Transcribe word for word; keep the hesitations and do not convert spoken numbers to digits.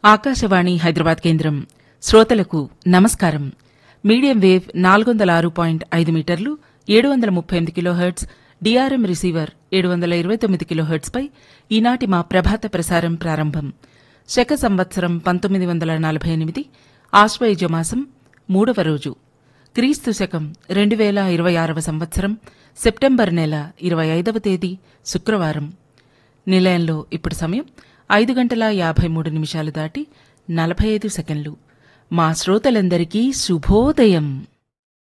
ఆకాశవాణి హైదరాబాద్ కేంద్రం శ్రోతలకు నమస్కారం. మీడియం వేవ్ నాలుగు వందల ఆరు పాయింట్ ఐదు మీటర్లు ఏడు వందల ముప్పై ఎనిమిది కిలోహెర్ట్జ్ డిఆర్ఎం రిసీవర్ ఏడు వందల ఇరవై తొమ్మిది కిలోహెర్ట్జ్పై ఈనాటి మా ప్రభాత ప్రసారం ప్రారంభం. శక సంవత్సరం పంతొమ్మిది వందల నలభై ఎనిమిది ఆశ్వయుజ మాసం మూడవ రోజు, క్రీస్తు శకం రెండు వేల ఇరవై ఆరవ సంవత్సరం సెప్టెంబర్ నెల ఇరవై ఐదవ తేదీ శుక్రవారం. నిలయంలో ఇప్పుడు సమయం ఐదు గంటల యాభై మూడు నిమిషాలు దాటి నలభై ఐదు సెకండ్లు. మా శ్రోతలందరికీ శుభోదయం.